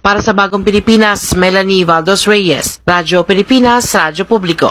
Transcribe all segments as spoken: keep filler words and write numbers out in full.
Para sa Bagong Pilipinas, Melanie Valdos Reyes, Radyo Pilipinas, Radyo Publiko.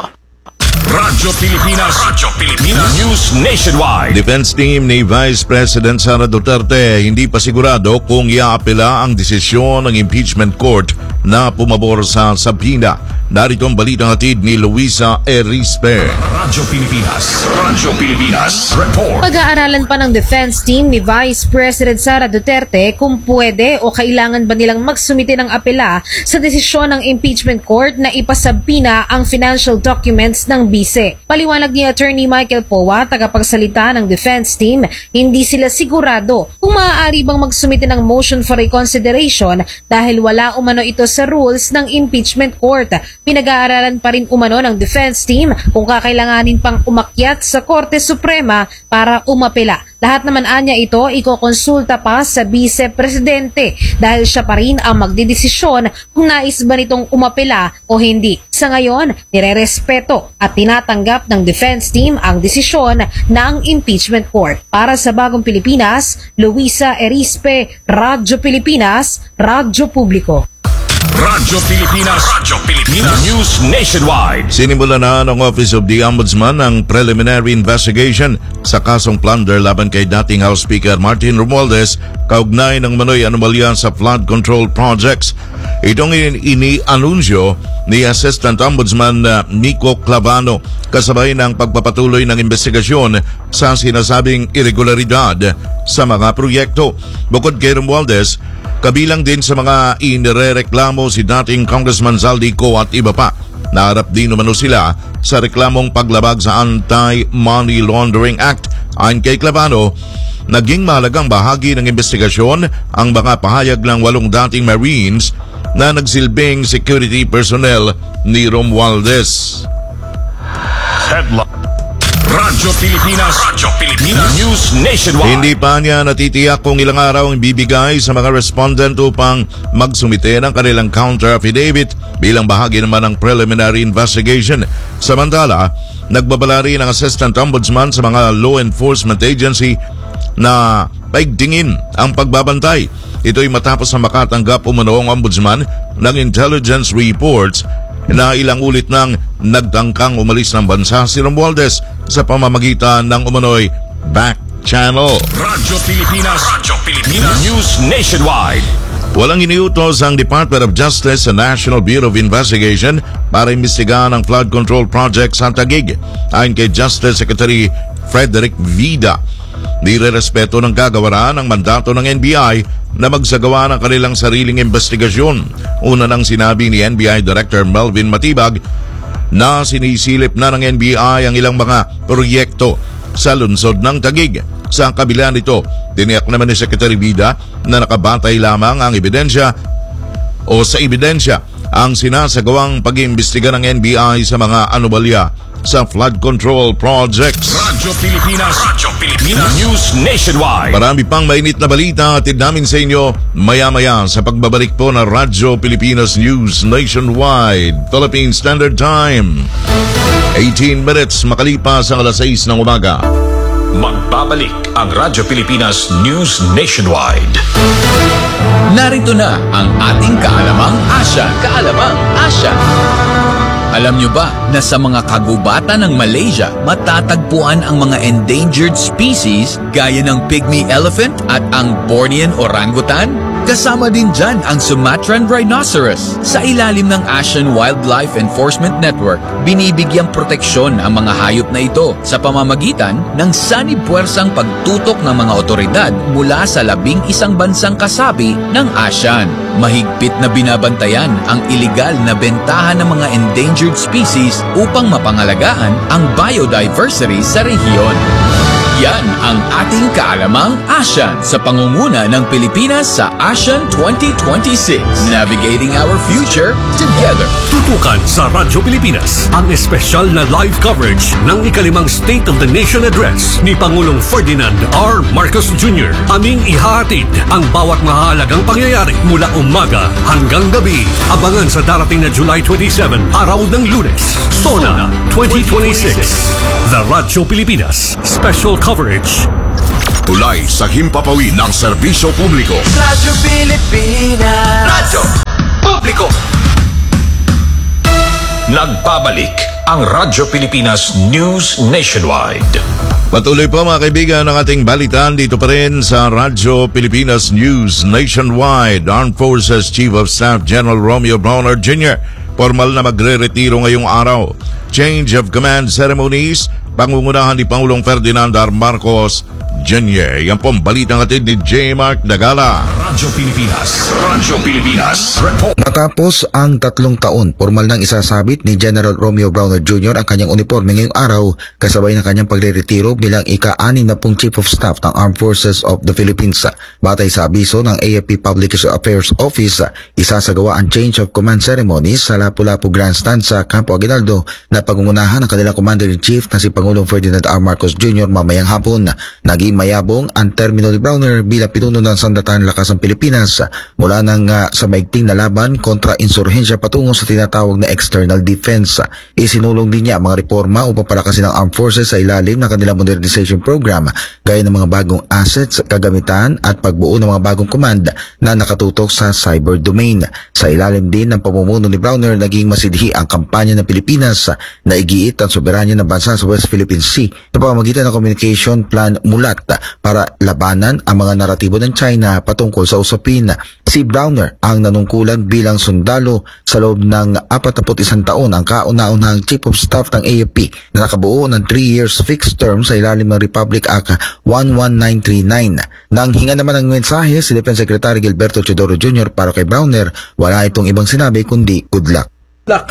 Radyo Pilipinas, Radyo Pilipinas, News Nationwide. Defense team ni Vice President Sara Duterte hindi pa sigurado kung iaapela ang desisyon ng impeachment court na pumabor sa subpoena. Narito ang balitang hatid ni Luisa Erispe. Radyo Pilipinas, Radyo Pilipinas, report. Pag-aaralan pa ng defense team ni Vice President Sara Duterte kung pwede o kailangan ba nilang magsumite ng apela sa desisyon ng impeachment court na ipasabpina ang financial documents ng bise. Paliwanag ni Attorney Michael Powa, tagapagsalita ng defense team, hindi sila sigurado kung maaari bang magsumite ng motion for reconsideration dahil wala umano ito sa rules ng impeachment court. Pinag-aaralan pa rin umano ng defense team kung kakailanganin pang umakyat sa Korte Suprema para umapela. Lahat naman anya ito ikokonsulta pa sa Vice Presidente dahil siya pa rin ang magdidesisyon kung nais ba nitong umapela o hindi. Sa ngayon, nirerespeto at tinatanggap ng defense team ang desisyon ng impeachment court. Para sa Bagong Pilipinas, Luisa Erispe, Radyo Pilipinas, Radyo Publiko. Radyo Pilipinas, Radyo Pilipinas, News Nationwide. Sinimula na ng Office of the Ombudsman ang preliminary investigation sa kasong plunder laban kay dating House Speaker Martin Romualdez kaugnay ng manoy anomalya sa flood control projects. Itong ini-anunsyo ni Assistant Ombudsman uh, Nico Clavano kasabay ng pagpapatuloy ng investigasyon sa sinasabing irregularidad sa mga proyekto. Bukod kay Romualdez, kabilang din sa mga inirereklamo si dating Congressman Zaldico at iba pa. Naharap din umano sila sa reklamong paglabag sa Anti-Money Laundering Act. Ayon kay Clavano, naging mahalagang bahagi ng investigasyon ang mga pahayag ng walong dating Marines na nagsilbing security personnel ni Romualdez. Headline. Radyo Pilipinas, Radyo Pilipinas, News Nationwide. Hindi pa niya natitiyak kung ilang araw ang bibigay sa mga respondent upang magsumite ng kanilang counter affidavit bilang bahagi naman ng preliminary investigation. Samantala, nagbabala rin ang Assistant Ombudsman sa mga law enforcement agency na paigtingin ang pagbabantay. Ito'y matapos na makatanggap umano ang Ombudsman ng intelligence reports na ilang ulit nang nagtangkang umalis ng bansa si Romualdez sa pamamagitan ng umano'y back channel. Radyo Pilipinas, Radyo Pilipinas, News Nationwide. Walang iniutos ang Department of Justice sa National Bureau of Investigation para imbestigahan ang flood control project sa Taguig. Ayon kay Justice Secretary Frederick Vida, nirerespeto ng kagawaran ang mandato ng N B I na magsagawa ng kanilang sariling investigasyon. Una nang sinabi ni N B I Director Melvin Matibag na sinisilip na ng N B I ang ilang mga proyekto sa lungsod ng Taguig. Sa kabila nito, tiniyak naman ni Secretary Vida na nakabatay lamang ang ebidensya o sa ebidensya ang sinasagawang pag-iimbestiga ng N B I sa mga anomalya sa flood control projects. Radyo Pilipinas, Radyo Pilipinas, News Nationwide. Marami pang mainit na balita atid namin sa inyo maya-maya sa pagbabalik po ng Radyo Pilipinas News Nationwide. Philippine Standard Time, eighteen minutes makalipas ang alas sais ng umaga. Magbabalik ang Radyo Pilipinas News Nationwide. Narito na ang ating kaalamang Asya. Kaalamang Asya. Alam nyo ba na sa mga kagubatan ng Malaysia, matatagpuan ang mga endangered species gaya ng pygmy elephant at ang Bornean orangutan? Kasama din dyan ang Sumatran rhinoceros. Sa ilalim ng Asian Wildlife Enforcement Network, binibigyang proteksyon ang mga hayop na ito sa pamamagitan ng sanib-puwersang pagtutok ng mga otoridad mula sa labing isang bansang kasapi ng ASEAN. Mahigpit na binabantayan ang iligal na bentahan ng mga endangered species upang mapangalagaan ang biodiversity sa rehiyon. Yan ang ating kaalamang ASEAN sa pangunguna ng Pilipinas sa ASEAN twenty twenty-six. Navigating our future together. Tutukan sa Radyo Pilipinas ang espesyal na live coverage ng ikalimang State of the Nation Address ni Pangulong Ferdinand R. Marcos Junior Aming ihahatid ang bawat mahalagang pangyayari mula umaga hanggang gabi. Abangan sa darating na July twenty-seven, araw ng Lunes. SONA twenty twenty-six. The Radyo Pilipinas Special Coverage. Tulay sa himpapawid ng serbisyo publiko. Radyo Pilipinas. Radyo Nagbabalik ang Radyo Pilipinas News Nationwide. Patuloy po mga kaibigan ang ating balitaan dito pa rin sa Radyo Pilipinas News Nationwide. Armed Forces Chief of Staff General Romeo Brawner Junior formal na magre-retiro ngayong araw. Change of command ceremonies, pangungunahan ni Pangulong Ferdinand R. Marcos Junior Yan po ang balitang atid ni J. Mark Dagala. Radyo Pilipinas, Radyo Pilipinas, report. Matapos ang tatlong taon, formal nang isasabit ni General Romeo Brawner Junior ang kanyang uniforme ngayong araw kasabay ng kanyang pagre-retiro bilang ika-anim na pong Chief of Staff ng Armed Forces of the Philippines. Batay sa abiso ng A F P Public Affairs Office, isasagawa ang change of command ceremony sa Lapu-Lapu Grandstand sa Campo Aguinaldo na pagungunahan ng kanilang Commander-in-Chief na si Pangulong Ferdinand R. Marcos Junior mamayang hapon. Naging mayabong ang termino ni Brawner bilang pinuno ng Sandatahang Lakas ng Pilipinas mula nang uh, sa maigting na laban kontra insurhensya patungo sa tinatawag na external defense. Isinulong din niya ang mga reforma upang palakasin ang armed forces sa ilalim ng kanilang modernization program gaya ng mga bagong assets, kagamitan at pagbuo ng mga bagong command na nakatutok sa cyber domain. Sa ilalim din ng pamumuno ni Brawner, naging masidhi ang kampanya ng Pilipinas na igiit ang soberanya ng bansa sa West Philippine Sea sa pamamagitan ng Communication Plan Mulat para labanan ang mga naratibo ng China patungkol sa usapin. Si Brawner ang nanungkulan bilang sundalo sa loob ng apatnapu't isang taon ang kauna-unahang Chief of Staff ng A F P na nakabuo ng three years fixed term sa ilalim ng Republic Act one one nine three nine. Nang hinga naman ng mensahe si Defense Secretary Gilberto Teodoro Junior para kay Brawner, wala itong ibang sinabi kundi good luck. Luck.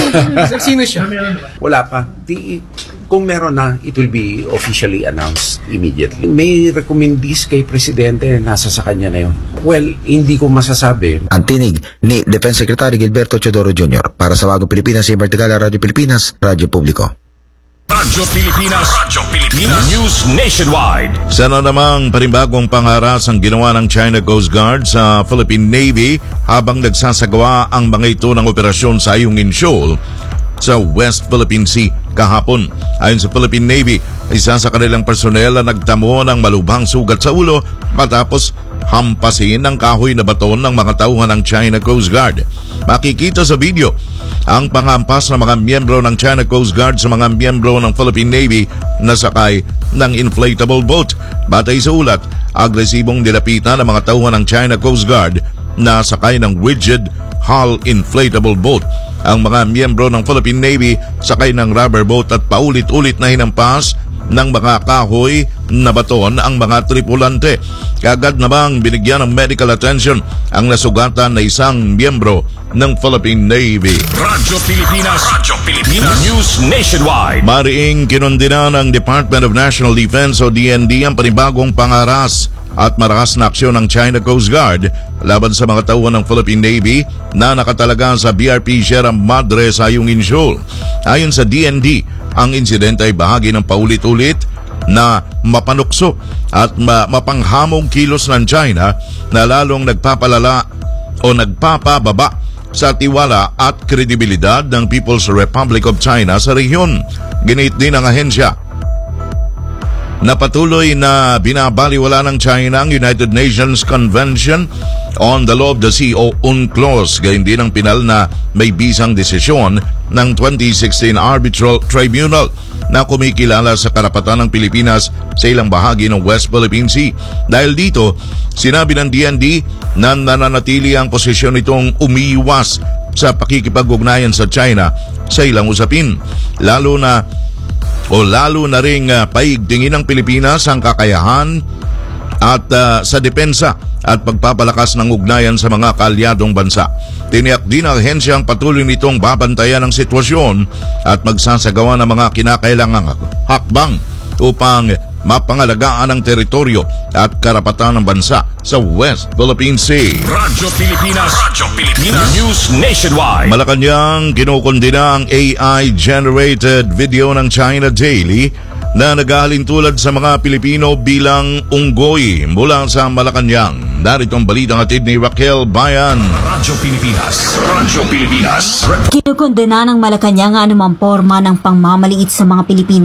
Sino siya? Wala pa. Di, kung meron na, it will be officially announced immediately. May recommendees kay Presidente, nasa sa kanya na yun. Well, hindi ko masasabi. Ang tinig ni Defense Secretary Gilberto Teodoro Junior Para sa Bagong Pilipinas, si Martigala, Radyo Pilipinas, Radyo Publiko. Radyo Pilipinas, Radyo Pilipinas News Nationwide. Sana namang panibagong pangaras ang ginawa ng China Coast Guard sa Philippine Navy habang nagsasagawa ang mga ito ng operasyon sa Ayungin Shoal sa West Philippine Sea kahapon. Ayon sa Philippine Navy, isa sa kanilang personel na nagtamo ng malubhang sugat sa ulo matapos hampasin ng kahoy na baton ng mga tauhan ng China Coast Guard. Makikita sa video ang panghampas ng mga miyembro ng China Coast Guard sa mga miyembro ng Philippine Navy na sakay ng inflatable boat. Batay sa ulat, agresibong dilapitan ng mga tauhan ng China Coast Guard na sakay ng rigid hull inflatable boat. Ang mga miyembro ng Philippine Navy sakay ng rubber boat at paulit-ulit na hinampas ng mga kahoy na baton ang mga tripulante. Kagad namang binigyan ng medical attention ang nasugatan na isang miyembro ng Philippine Navy. Radyo Pilipinas, Radyo Pilipinas News Nationwide. Mariing kinundina ng Department of National Defense o D N D ang panibagong pangaras at marakas na aksyon ng China Coast Guard laban sa mga tauhan ng Philippine Navy na nakatalaga sa B R P Sierra Madre sa Ayungin Shoal. Ayon sa D N D, ang insidente ay bahagi ng paulit-ulit na mapanukso at ma- mapanghamong kilos ng China na lalong nagpapalala o nagpapababa sa tiwala at kredibilidad ng People's Republic of China sa rehiyon. Ginit din ng ahensya na patuloy na binabaliwala ng China ang United Nations Convention on the Law of the Sea o UNCLOS. Gayun din ang pinal na may bisang desisyon ng twenty sixteen Arbitral Tribunal na kumikilala sa karapatan ng Pilipinas sa ilang bahagi ng West Philippine Sea. Dahil dito, sinabi ng D N D na nananatili ang posisyon nitong umiiwas sa pakikipag-ugnayan sa China sa ilang usapin. Lalo na o lalo na ring uh, paigtingin ng Pilipinas ang kakayahan at uh, sa depensa at pagpapalakas ng ugnayan sa mga kaalyadong bansa. Tiniyak din ang ahensya ang patuloy nitong babantayan ng sitwasyon at magsasagawa ng mga kinakailangang hakbang upang mapangalagaan ang teritoryo at karapatan ng bansa sa West Philippine Sea. Radyo Pilipinas, Radyo Pilipinas News Nationwide. Malacanang kinukundina ang A I-generated video ng China Daily na naghahalin tulad sa mga Pilipino bilang unggoy mula sa Malacanang. Narito ang balitang hatid ni Raquel Bayan. Radyo Pilipinas, Radyo Pilipinas. Kinukundina ng Malacanang ang anumang forma ng pangmamaliit sa mga Pilipino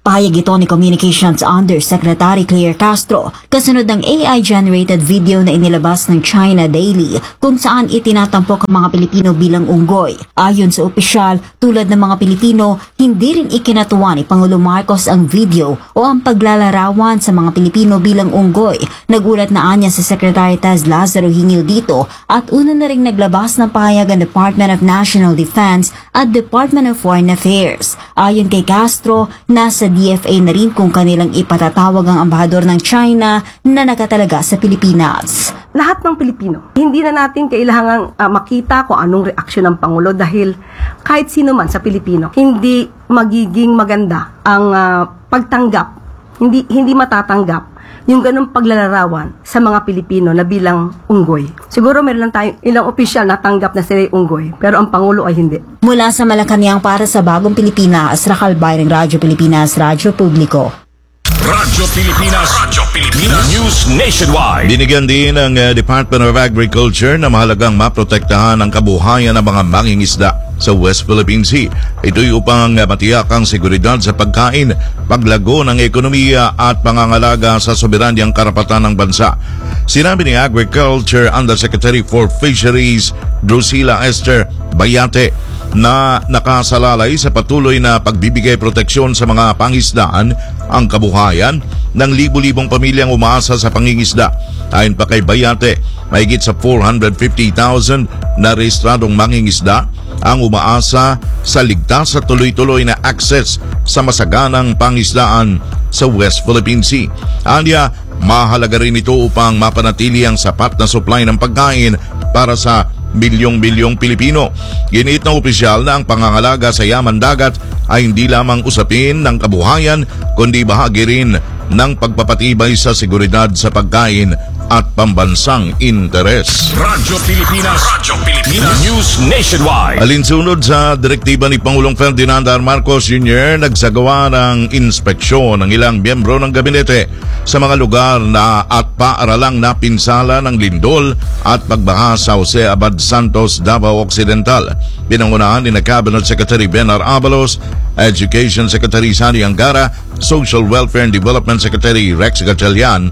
Pahayag ito ni Communications Undersecretary Claire Castro kasunod ng A I-generated video na inilabas ng China Daily kung saan itinatampok ang mga Pilipino bilang unggoy. Ayon sa opisyal, tulad ng mga Pilipino, hindi rin ikinatuwa ni Pangulo Marcos ang video o ang paglalarawan sa mga Pilipino bilang unggoy. Nagulat na anya si Secretary Taz Lazaro Hingil dito at una na ring naglabas ng pahayag ang Department of National Defense at Department of Foreign Affairs. Ayon kay Castro, nasa D F A na rin kung kanilang ipatatawag ang ambahador ng China na nakatalaga sa Pilipinas. Lahat ng Pilipino, hindi na natin kailangang uh, makita kung anong reaksyon ng Pangulo dahil kahit sino man sa Pilipino, hindi magiging maganda ang uh, pagtanggap, hindi hindi matatanggap yung ganung paglalarawan sa mga Pilipino na bilang unggoy. Siguro meron lang tayong ilang opisyal na tanggap na sila unggoy, pero ang Pangulo ay hindi. Mula sa Malacanang para sa Bagong Pilipinas, Racal Bayan ng Radyo Pilipinas, Radyo Publiko. Radyo Pilipinas, Radyo Pilipinas, News Nationwide. Binigyan din ng uh, Department of Agriculture na mahalagang maprotektahan ang kabuhayan ng mga mangingisda sa West Philippine Sea. Ito'y upang uh, matiyak ang seguridad sa pagkain, paglago ng ekonomiya at pangangalaga sa soberanyang karapatan ng bansa. Sinabi ni Agriculture Undersecretary for Fisheries Drusilla Esther Bayate na nakasalalay sa patuloy na pagbibigay proteksyon sa mga pangisdaan ang kabuhayan ng libu-libong pamilyang umaasa sa pangingisda. Ayon pa kay Bayate, mahigit sa four hundred fifty thousand na rehistradong mangingisda ang umaasa sa ligtas at tuloy-tuloy na access sa masaganang pangisdaan sa West Philippine Sea. Anya, mahalaga rin ito upang mapanatili ang sapat na supply ng pagkain para sa milyong-milyong Pilipino. Giniit ng opisyal na ang pangangalaga sa yaman dagat ay hindi lamang usapin ng kabuhayan kundi bahagi rin ng pagpapatibay sa seguridad sa pagkain at pambansang interes. Radyo Pilipinas, Radyo Pilipinas, News Nationwide. Alinsunod sa direktiba ni Pangulong Ferdinand R. Marcos Junior, nagsagawa ng inspeksyon ng ilang miyembro ng gabinete sa mga lugar na at paaralang napinsala ng lindol at pagbaha sa Jose Abad Santos, Davao Occidental. Pinangunahan ni na Cabinet Secretary Ben R. Abalos, Education Secretary Sani Angara, Social Welfare and Development Secretary Rex Gatchalian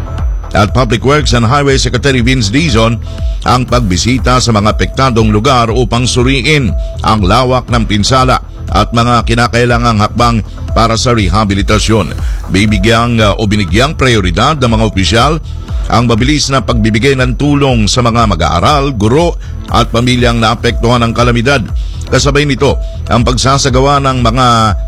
at Public Works and Highway Secretary Vince Dizon ang pagbisita sa mga apektadong lugar upang suriin ang lawak ng pinsala at mga kinakailangang hakbang para sa rehabilitasyon. Bibigyang uh, o binigyang prioridad ng mga opisyal ang mabilis na pagbibigay ng tulong sa mga mag-aaral, guro at pamilyang naapektuhan ng kalamidad. Kasabay nito ang pagsasagawa ng mga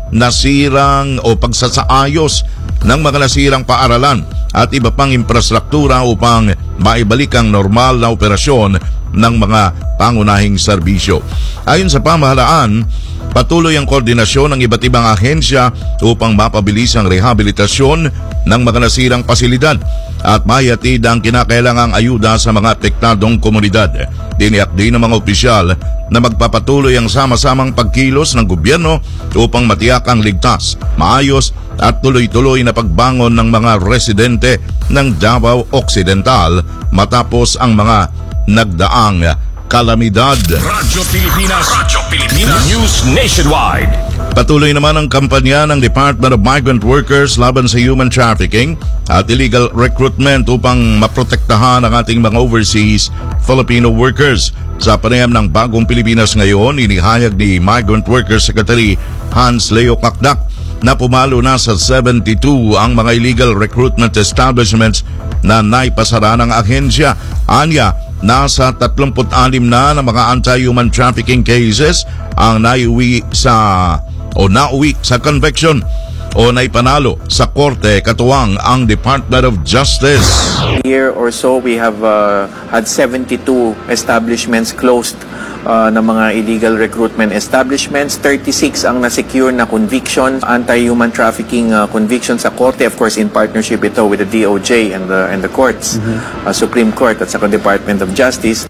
nasirang o pagsasaayos ng mga nasirang paaralan at iba pang infrastruktura upang maibalik ang normal na operasyon ng mga pangunahing serbisyo. Ayon sa pamahalaan, patuloy ang koordinasyon ng iba't ibang ahensya upang mapabilis ang rehabilitasyon ng mga nasirang pasilidad at mayatid ang kinakailangang ayuda sa mga apektadong komunidad. Tiniyak din ng mga opisyal na magpapatuloy ang sama-samang pagkilos ng gobyerno upang matiyak ang ligtas, maayos at tuloy-tuloy na pagbangon ng mga residente ng Davao Occidental matapos ang mga nagdaang kalamidad. Radyo Pilipinas, Radyo Pilipinas, News Nationwide. Patuloy naman ang kampanya ng Department of Migrant Workers laban sa human trafficking at illegal recruitment upang maprotektahan ang ating mga overseas Filipino workers. Sa panayam ng Bagong Pilipinas ngayon, inihayag ni Migrant Workers Secretary Hans Leo Kakdak na pumalo na sa seventy-two ang mga illegal recruitment establishments na naipasara ng ahensya. Anya, nasa thirty-six na ng mga anti-human trafficking cases ang naiuwi sa o nauwi sa conviction o naipanalo sa korte katuwang ang Department of Justice. Year or so, we have uh, had seventy-two establishments closed uh, na mga illegal recruitment establishments. thirty-six ang na-secure na conviction, anti-human trafficking uh, conviction sa korte, of course in partnership ito with the D O J and the, and the courts, mm-hmm. uh, Supreme Court at saka Department of Justice.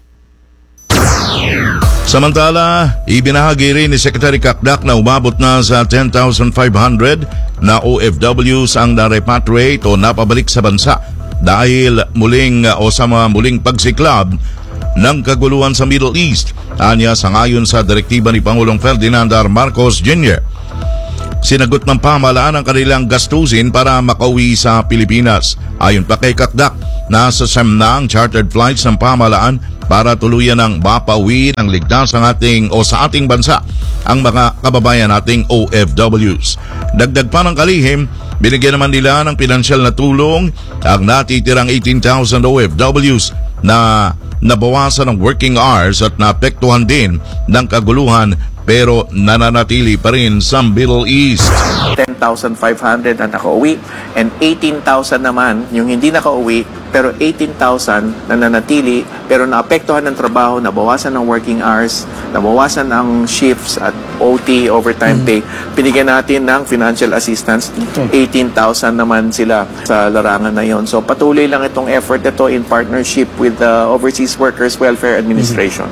Samantala, ibinahagi rin ni Secretary Kakdak na umabot na sa ten thousand five hundred na O F Ws ang na-repatriate o napabalik sa bansa dahil muling o sa mga muling pagsiklab ng kaguluhan sa Middle East. Anya, sangayon sa direktiba ni Pangulong Ferdinand R. Marcos Junior sinagot ng pamahalaan ang kanilang gastusin para makauwi sa Pilipinas. Ayon pa kay Kakdak, nasa siyam na ang chartered flights ng pamahalaan para tuluyan ng mapauwi ng ligtas ang ating o sa ating bansa ang mga kababayan nating O F Ws. Dagdag pa ng kalihim, binigyan naman nila ng pinansyal na tulong ang natitirang eighteen thousand O F Ws na nabawasan ng working hours at naapektuhan din ng kaguluhan pero nananatili pa rin sa Middle East. ten thousand five hundred na nakauwi and eighteen thousand naman yung hindi nakauwi pero eighteen thousand na nananatili pero naapektuhan ng trabaho, nabawasan ng working hours, nabawasan ng shifts at O T, overtime pay. Binigyan natin ng financial assistance. eighteen thousand naman sila sa larangan na yon. So patuloy lang itong effort ito in partnership with the Overseas Workers Welfare Administration.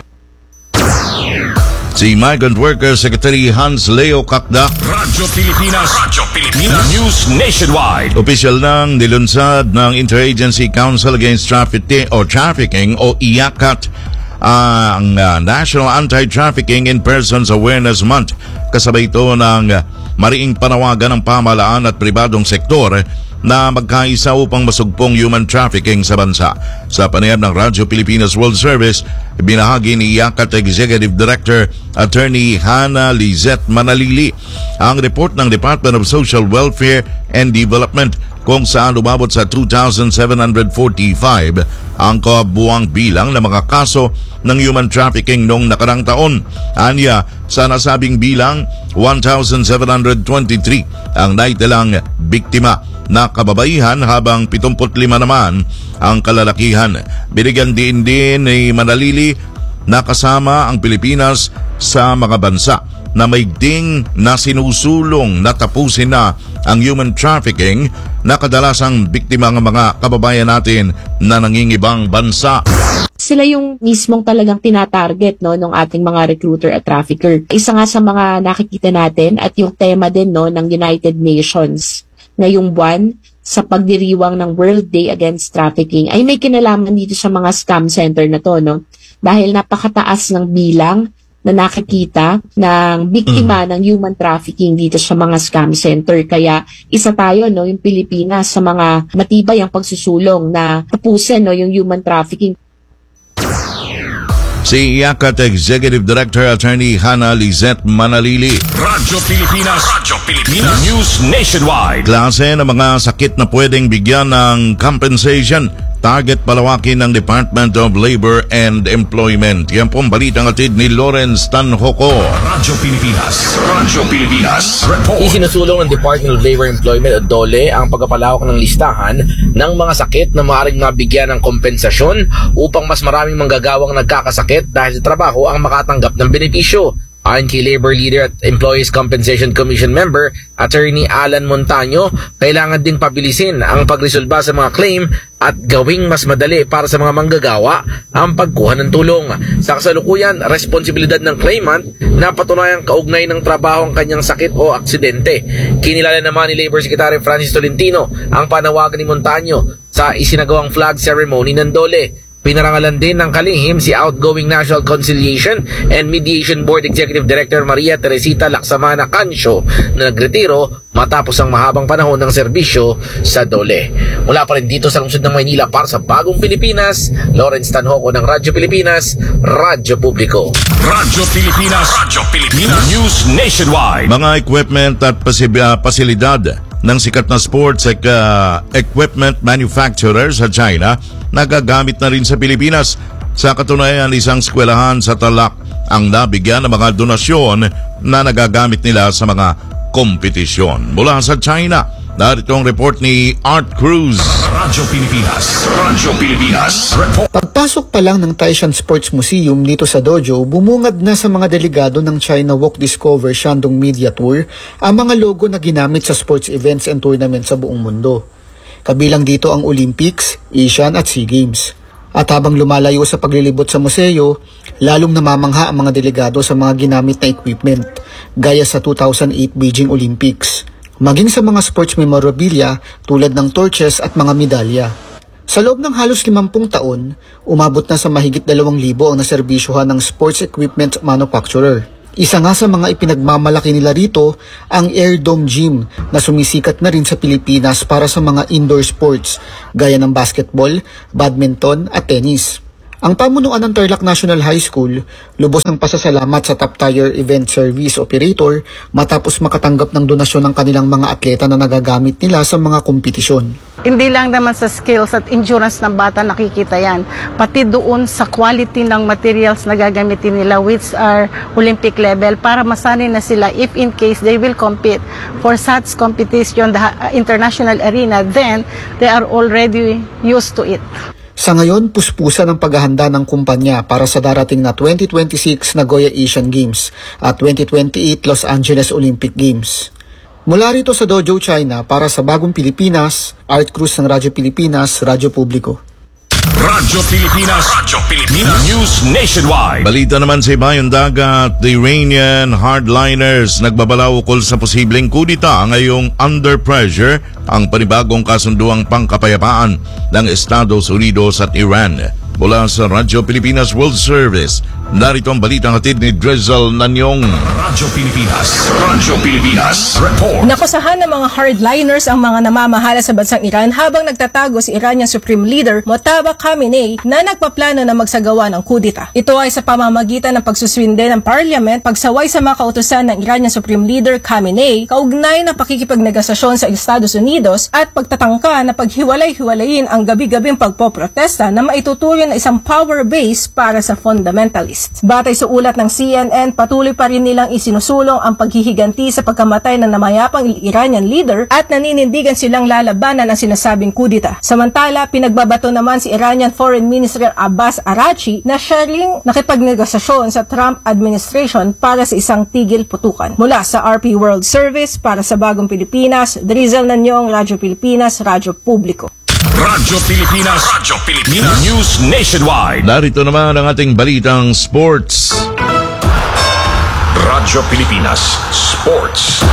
Si Migrant Workers Secretary Hans Leo Kakdak, Radyo Pilipinas, Radyo Pilipinas, News Nationwide. opisyal nang nilunsad ng Interagency Council Against Trafficking o Trafficking o I A C A T ang uh, National Anti-Trafficking in Persons Awareness Month. Kasabay ito ng uh, mariing panawagan ng pamahalaan at pribadong sektor na magkaisa upang masugpong human trafficking sa bansa. Sa panayam ng Radyo Pilipinas World Service, binahagi ni I A C A T Executive Director Attorney Hannah Lizette Manalili ang report ng Department of Social Welfare and Development kung saan umabot sa two thousand seven hundred forty-five ang kabuuang bilang ng mga kaso ng human trafficking noong nakarang taon. Anya, sa nasabing bilang, one thousand seven hundred twenty-three ang naitalang biktima na kababaihan habang seventy-five naman ang kalalakihan. Binigyan din din ni Manalili na kasama ang Pilipinas sa mga bansa na maigting na sinusulong na tapusin na ang human trafficking na kadalasang biktima ng mga kababayan natin na nangingibang bansa. Sila yung mismong talagang tinatarget no ng ating mga recruiter at trafficker. Isa nga sa mga nakikita natin at yung tema din no ng United Nations ngayong buwan sa pagdiriwang ng World Day Against Trafficking ay may kinalaman dito sa mga scam center na to no dahil napakataas ng bilang na nakikita ng biktima mm. ng human trafficking dito sa mga scam center. Kaya isa tayo, no, yung Pilipinas sa mga matibay ang pagsusulong na tapusin no, yung human trafficking. Si I A C A T Executive Director Attorney Hannah Lizette Manalili. Radyo Pilipinas, Radyo Pilipinas, News Nationwide. Klase ng mga sakit na pwedeng bigyan ng compensation. Target palawakin ng Department of Labor and Employment. Yan pong balitang atid ni Lawrence Tanhoco. Radyo Pilipinas, Radyo Pilipinas, report. Isinusulong ng Department of Labor and Employment o D O L E ang pagpapalawak ng listahan ng mga sakit na maaaring mabigyan ng kompensasyon upang mas maraming manggagawang nagkakasakit dahil sa trabaho ang makatanggap ng benepisyo. Ayon kay Labor Leader at Employees Compensation Commission Member, Attorney Alan Montaño, kailangan din pabilisin ang pagresolba sa mga claim at gawing mas madali para sa mga manggagawa ang pagkuha ng tulong. Sa kasalukuyan, responsibilidad ng claimant na patunayang kaugnay ng trabaho ang kanyang sakit o aksidente. Kinilala naman ni Labor Secretary Francis Tolentino ang panawagan ni Montaño sa isinagawang flag ceremony ng D O L E. Pinarangalan din ng kalihim si outgoing National Conciliation and Mediation Board Executive Director Maria Teresita Laksamana Cancio na nagretiro matapos ang mahabang panahon ng serbisyo sa D O L E. Mula pa rin dito sa lungsod ng Maynila para sa Bagong Pilipinas, Lawrence Tanhoco ng Radyo Pilipinas, Radyo Publiko. Radyo Pilipinas, Radyo Pilipinas, News Nationwide. Mga equipment at pasib- uh, pasilidad ng sikat na sports uh, equipment manufacturer sa China nagagamit na rin sa Pilipinas. Sa katunayan, isang eskwelahan sa Tarlac ang nabigyan ng mga donasyon na nagagamit nila sa mga kompetisyon. Mula sa China, narito ang report ni Art Cruz. Radyo Pilipinas, Radyo Pilipinas, report. Pagpasok pa lang ng Taishan Sports Museum dito sa dojo, bumungad na sa mga delegado ng China Walk Discover Shandong Media Tour ang mga logo na ginamit sa sports events and tournaments sa buong mundo. Kabilang dito ang Olympics, Asian at SEA Games. At habang lumalayo sa paglilibot sa museo, lalong namamangha ang mga delegado sa mga ginamit na equipment, gaya sa two thousand eight Beijing Olympics, maging sa mga sports memorabilia tulad ng torches at mga medalya. Sa loob ng halos limampung taon, umabot na sa mahigit dalawang libo ang naserbisyohan ng sports equipment manufacturer. Isa nga sa mga ipinagmamalaki nila rito ang Air Dome Gym na sumisikat na rin sa Pilipinas para sa mga indoor sports gaya ng basketball, badminton at tennis. Ang pamunuan ng Tarlac National High School lubos ng pasasalamat sa Top Tier Event Service Operator matapos makatanggap ng donasyon ng kanilang mga atleta na nagagamit nila sa mga kompetisyon. Hindi lang naman sa skills at endurance ng bata nakikita yan, pati doon sa quality ng materials na gagamitin nila which are Olympic level para masanay na sila if in case they will compete for such competition, the international arena, then they are already used to it. Sa ngayon, puspusan ang paghahanda ng kumpanya para sa darating na twenty twenty-six Nagoya Asian Games at twenty twenty-eight Los Angeles Olympic Games. Mula rito sa Dojo, China, para sa Bagong Pilipinas, Art Cruz ng Radyo Pilipinas, Radyo Publiko. Radyo Pilipinas, Radyo Pilipinas, News Nationwide. Balita naman sa Ibayong Dagat, the Iranian hardliners nagbabala ukol sa posibleng kudita ngayong under pressure ang panibagong kasunduang pangkapayapaan ng Estados Unidos at Iran. Mula sa Radyo Pilipinas World Service, narito ang balitang hatid ni Drizzle Nanyong. Radyo Pilipinas, Radyo Pilipinas, report. Nakusahan ng mga hardliners ang mga namamahala sa bansang Iran habang nagtatago si Iranian Supreme Leader Mojtaba Khamenei na nagpaplano na magsagawa ng kudita. Ito ay sa pamamagitan ng pagsuswinde ng parliament, pagsaway sa mga kautusan ng Iranian Supreme Leader Khamenei, kaugnay na pakikipagnegosasyon sa Estados Unidos at pagtatangka na paghiwalay-hiwalayin ang gabi-gabing pagpoprotesta na maituturing na isang power base para sa fundamentalists. Batay sa ulat ng C N N, patuloy pa rin nilang isinusulong ang paghihiganti sa pagkamatay ng namayapang Iranian leader at naninindigan silang lalabanan ang sinasabing kudita. Samantala, pinagbabato naman si Iranian Foreign Minister Abbas Araghchi na siya ring nakipagnegosasyon sa Trump administration para sa isang tigil putukan. Mula sa R P World Service para sa Bagong Pilipinas, Drizzle Nanyong, Radyo Pilipinas, Radyo Publiko. Radyo Pilipinas, Radyo Pilipinas, News Nationwide. Narito naman ang ating balitang sports. Radyo Pilipinas Sports.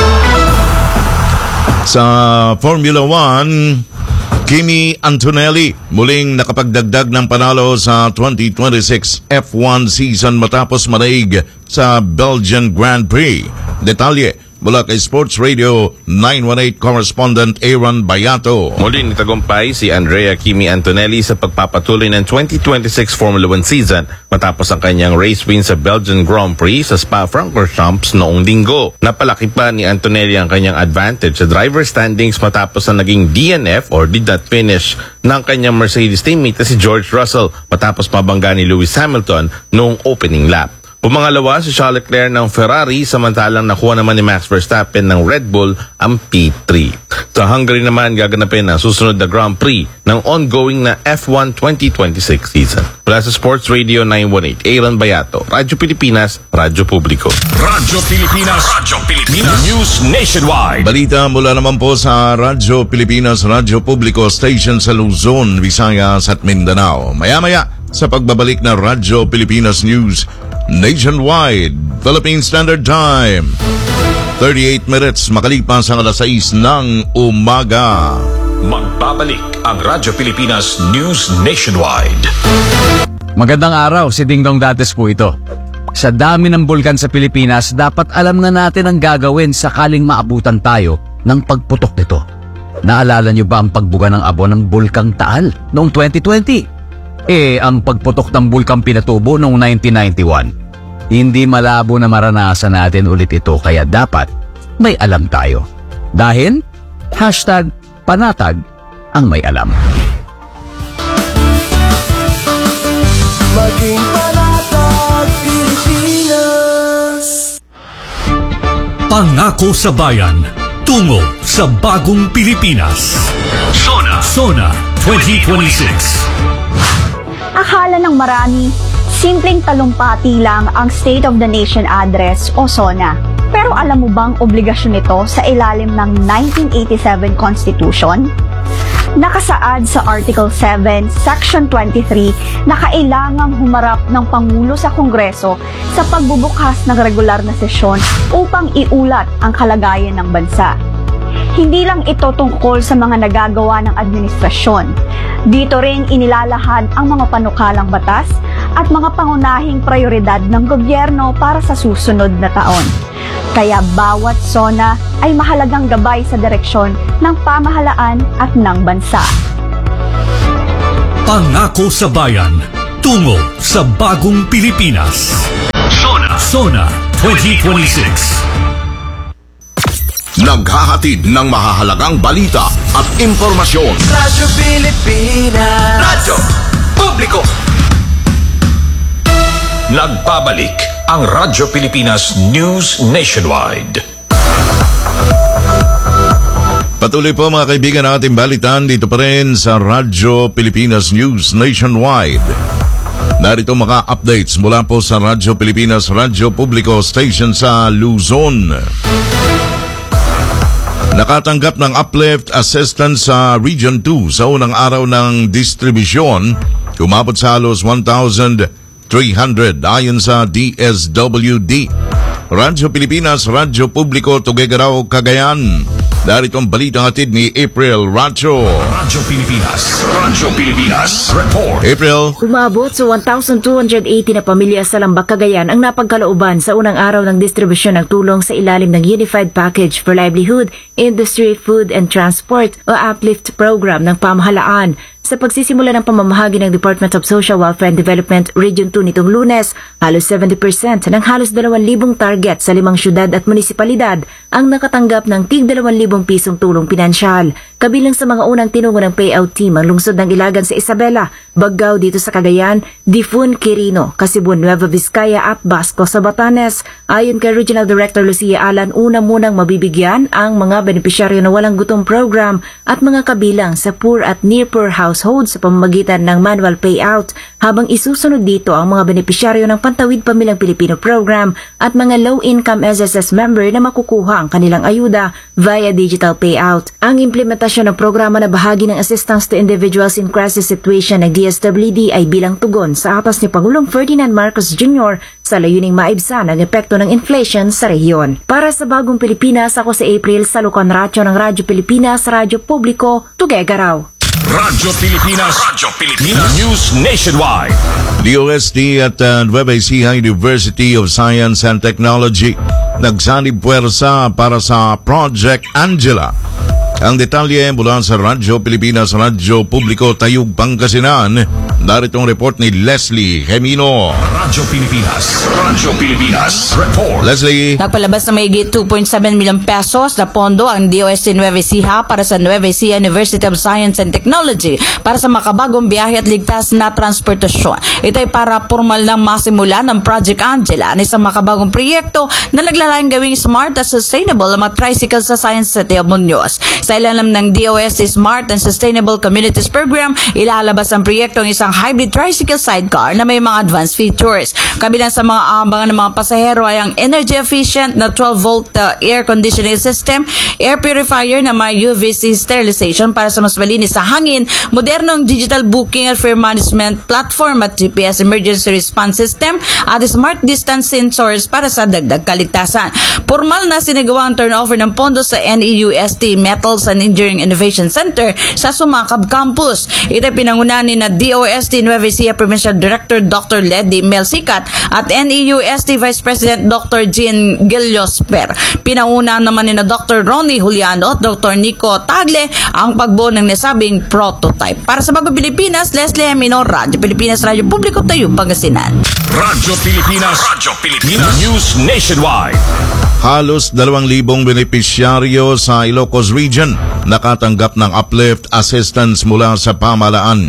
Sa Formula One, Kimi Antonelli muling nakapagdagdag ng panalo sa twenty twenty-six F one season matapos manaig sa Belgian Grand Prix. Detalye mula kay Sports Radio nine one eight correspondent Aaron Bayato. Muli nitagumpay si Andrea Kimi Antonelli sa pagpapatuloy ng twenty twenty-six Formula One season matapos ang kanyang race win sa Belgian Grand Prix sa Spa-Francorchamps noong linggo. Napalaki pa ni Antonelli ang kanyang advantage sa driver standings matapos ang naging D N F or did not finish ng kanyang Mercedes teammate na si George Russell matapos mabangga ni Lewis Hamilton noong opening lap. Pumangalawa si Charles Leclerc ng Ferrari samantalang nakuha naman ni Max Verstappen ng Red Bull ang P three. Sa Hungary naman gaganapin ang susunod na Grand Prix ng ongoing na F one twenty twenty-six season. Mula sa Sports Radio nine one eight, Aaron Bayato, Radyo Pilipinas, Radyo Publiko. Radyo Pilipinas, Radyo Pilipinas, News Nationwide. Balita mula naman po sa Radyo Pilipinas, Radyo Publiko Station sa Luzon, Visayas at Mindanao. Maya-maya sa pagbabalik na Radyo Pilipinas News Nationwide, Philippine Standard Time. thirty-eight minutes makalipas ang alas sais ng umaga. Magbabalik ang Radyo Pilipinas News Nationwide. Magandang araw, si Dingdong Dates po ito. Sa dami ng bulkan sa Pilipinas, dapat alam na natin ang gagawin sakaling maabutan tayo ng pagputok nito. Naalala niyo ba ang pagbuga ng abo ng Bulkang Taal noong twenty twenty? Eh, ang pagputok ng Bulkang Pinatubo noong nineteen ninety-one. Hindi malabo na maranasan natin ulit ito kaya dapat may alam tayo. Dahil, hashtag panatag ang may alam. Maging panatag Pilipinas. Pangako sa bayan, tungo sa bagong Pilipinas. Sona, Sona twenty twenty-six. Akala ng marami, simpleng talumpati lang ang State of the Nation Address o SONA. Pero alam mo bang obligasyon nito sa ilalim ng nineteen eighty-seven Constitution? Nakasaad sa Article seven, Section twenty-three na kailangang humarap ng Pangulo sa Kongreso sa pagbubukas ng regular na sesyon upang iulat ang kalagayan ng bansa. Hindi lang ito tungkol sa mga nagagawa ng administrasyon. Dito rin inilalahad ang mga panukalang batas at mga pangunahing prioridad ng gobyerno para sa susunod na taon. Kaya bawat SONA ay mahalagang gabay sa direksyon ng pamahalaan at ng bansa. Pangako sa bayan, tungo sa bagong Pilipinas. SONA. SONA twenty twenty-six. Naghahatid ng mahahalagang balita at impormasyon. Radyo Pilipinas. Radyo Publiko. Nagbabalik ang Radyo Pilipinas News Nationwide. Patuloy po mga kaibigan ang ating balitan dito pa rin sa Radyo Pilipinas News Nationwide. Narito mga updates mula po sa Radyo Pilipinas Radyo Publiko Station sa Luzon. Nakatanggap ng uplift assistance sa Region two sa unang araw ng distribusyon, umabot sa halos one thousand three hundred ayon sa D S W D. Radyo Pilipinas, Radyo Publiko, Tuguegarao, Cagayan. Narito ang balitang hatid ni April Racho. Radyo Pilipinas, Radyo Pilipinas, report. April. Umabot sa one thousand two hundred eighty na pamilya sa Lambak, Cagayan ang napagkalooban sa unang araw ng distribusyon ng tulong sa ilalim ng Unified Package for Livelihood, Industry, Food and Transport o UPLIFT program ng pamahalaan. Sa pagsisimula ng pamamahagi ng Department of Social Welfare and Development Region two nitong Lunes, halos seventy percent ng halos dalawang libong target sa limang syudad at munisipalidad ang nakatanggap ng tig dalawang libong pisong tulong pinansyal. Kabilang sa mga unang tinungo ng payout team ang lungsod ng Ilagan sa Isabela, Baggao dito sa Cagayan, Difun, Quirino, Casibon, Nueva Vizcaya at Basco sa Batanes. Ayon kay Regional Director Lucia Alan, una munang mabibigyan ang mga benepisyaryo na walang gutom program at mga kabilang sa poor at near poor household sa pamamagitan ng manual payout, habang isusunod dito ang mga benepisyaryo ng Pantawid Pamilyang Pilipino program at mga low-income S S S member na makukuha ang kanilang ayuda via digital payout. Ang implementasyon ng programa na bahagi ng Assistance to Individuals in Crisis Situation ng D S W D ay bilang tugon sa atas ni Pangulong Ferdinand Marcos Junior sa layuning maibsan ang epekto ng inflation sa rehiyon. Para sa Bagong Pilipinas, ako si April Salucan Racho ng Radyo Pilipinas, Radyo Publiko, Tuguegarao. Radyo Pilipinas, Radyo Pilipinas News Nationwide. D O S T at uh, Nueva Ecija University of Science and Technology nagsanib puwersa para sa Project Angela. Ang detalye mula sa Radyo Pilipinas, Radyo Publiko, Tayug, Pangasinan. Narito ang report ni Leslie Gemino. Radyo Pilipinas, Radyo Pilipinas, report. Leslie. Nagpalabas na mayigit two point seven milyon pesos na pondo ang D O S T Nueva Ecija para sa Nueva Ecija University of Science and Technology para sa makabagong biyahe at ligtas na transportasyon. Ito ay para formal ng masimula ng Project Angela, na isang makabagong proyekto na naglalayong gawing smart at sustainable ang mga tricycle sa Science City of Muñoz. Sa ilalim ng D O S T Smart and Sustainable Communities Program, ilalabas ang proyekto ng isang hybrid tricycle sidecar na may mga advanced features. Kabilang sa mga aabangan ng mga pasahero ay ang energy efficient na twelve volt uh, air conditioning system, air purifier na may U V C sterilization para sa mas malinis sa hangin, modernong digital booking at fare management platform at G P S emergency response system at smart distance sensors para sa dagdag kaligtasan. Formal na sinagawa ang turnover ng pondo sa N E U S T Metals and Engineering Innovation Center sa Sumakab Campus. Ito ay pinangunahan ni na D O S T Nueva Ecija Provincial Director Doctor Ledy Melsicat at N E U S T Vice President Doctor Jean Giliosper. Pinangunahan naman ni na Doctor Ronnie Juliano at Doctor Nico Tagle ang pagbuo ng nasabing prototype. Para sa Bagong Pilipinas, Leslie Gemino, Radyo Pilipinas, Radyo Publiko, Tayug, Pangasinan. Radyo Pilipinas, Radyo Pilipinas News Nationwide. Halos dalawang libong benepisyaryo sa Ilocos Region nakatanggap ng uplift assistance mula sa pamahalaan.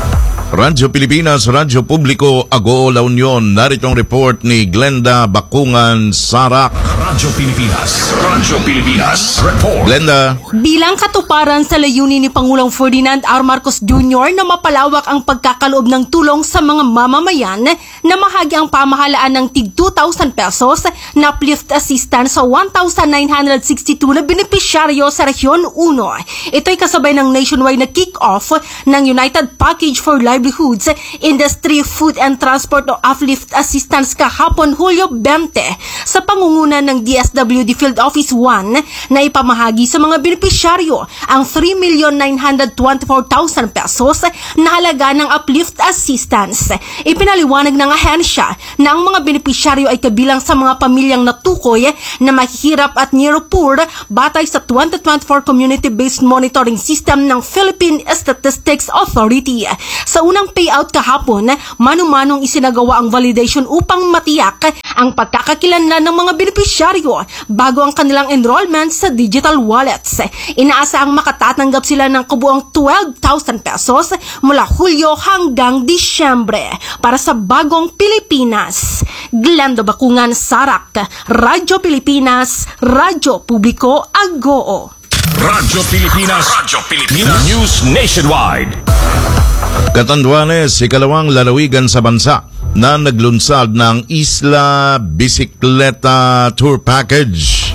Radyo Pilipinas, Radyo Publiko, Agoo, La Union. Narito ang report ni Glenda Bakungan Sarak. Radyo Pilipinas, Radyo Pilipinas, report. Glenda. Bilang katuparan sa layunin ni Pangulong Ferdinand R. Marcos Junior na mapalawak ang pagkakaloob ng tulong sa mga mamamayan, na mahagi ang pamahalaan ng tig two thousand pesos na uplift assistance sa one thousand nine hundred sixty-two na benepisyaryo sa Rehiyon one. Ito'y kasabay ng nationwide na kick-off ng United Package for Life Livelihoods, Industry, Food and Transport o Uplift Assistance kahapon Hulyo twenty sa pangunguna ng D S W D Field Office one na ipamahagi sa mga benepisyaryo ang three million nine hundred twenty-four thousand pesos na halaga ng uplift assistance. Ipinaliwanag ng ahensya na ang mga benepisyaryo ay kabilang sa mga pamilyang natukoy na mahihirap at near poor batay sa twenty twenty-four Community-Based Monitoring System ng Philippine Statistics Authority. Sa unang payout kahapon, manu-manong isinagawa ang validation upang matiyak ang pagkakakilanlan ng mga benepisyaryo bago ang kanilang enrollment sa digital wallets. Inaasahang makatatanggap sila ng kabuang twelve thousand pesos mula Hulyo hanggang Disyembre para sa Bagong Pilipinas. Glendo Bakungan, Sarak, Radyo Pilipinas, Radyo Publiko, Agoo. Radyo Pilipinas, Radyo Pilipinas, News Nationwide. Catanduanes, ikalawang lalawigan sa bansa na naglunsad ng Isla Bicicleta Tour Package.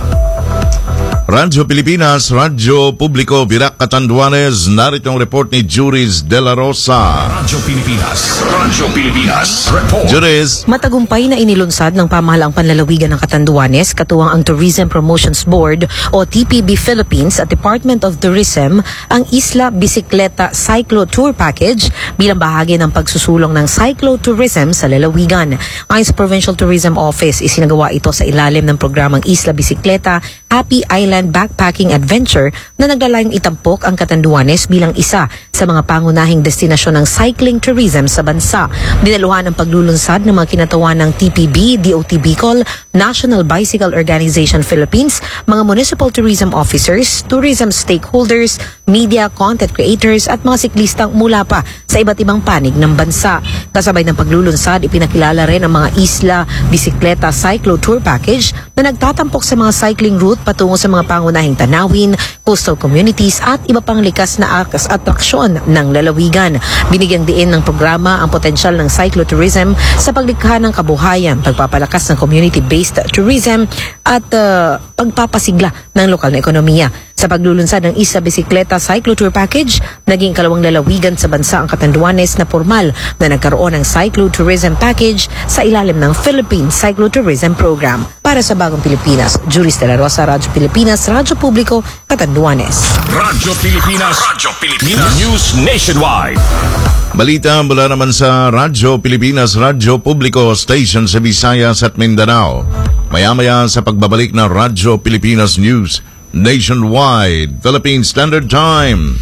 Radyo Pilipinas, Radyo Publiko, Virac, Catanduanes. Narito ang report ni Juris De La Rosa. Radyo Pilipinas, Radyo Pilipinas, report. Juris. Matagumpay na inilunsad ng pamahalaang panlalawigan ng Catanduanes, katuwang ang Tourism Promotions Board o T P B Philippines at Department of Tourism, ang Isla Bicicleta Cyclo Tour Package bilang bahagi ng pagsusulong ng cyclotourism sa lalawigan. Ayon sa Provincial Tourism Office, isinagawa ito sa ilalim ng programang Isla Bicicleta Happy Island Backpacking Adventure na naglalayong itampok ang Catanduanes bilang isa sa mga pangunahing destinasyon ng cycling tourism sa bansa. Dinaluhan ang paglulunsad ng mga kinatawan ng T P B, D O T Bicol, National Bicycle Organization Philippines, mga municipal tourism officers, tourism stakeholders, media, content creators at mga siklistang mula pa sa iba't ibang panig ng bansa. Kasabay ng paglulunsad, ipinakilala rin ang mga Isla Bicicleta Cyclo Tour Package na nagtatampok sa mga cycling route patungo sa mga pangunahing tanawin, coastal communities at iba pang likas na akas atraksyon ng lalawigan. Binigyang diin ng programa ang potensyal ng cyclotourism sa paglikha ng kabuhayan, pagpapalakas ng community-based tourism at uh, pagpapasigla ng lokal na ekonomiya. Sa paglulunsad ng Isla Bicicleta Cyclotour Package, naging kalawang lalawigan sa bansa ang Catanduanes na formal na nagkaroon ng cyclotourism package sa ilalim ng Philippine Cyclotourism Program. Para sa Bagong Pilipinas, Juris De La Rosa, Radyo Pilipinas, Radyo Publiko, Catanduanes. Radyo Pilipinas, Radyo Pilipinas, News Nationwide. Balita mula naman sa Radyo Pilipinas, Radyo Publiko, station sa Visayas at Mindanao. Maya-maya sa pagbabalik ng Radyo Pilipinas News Nationwide, Philippine Standard Time,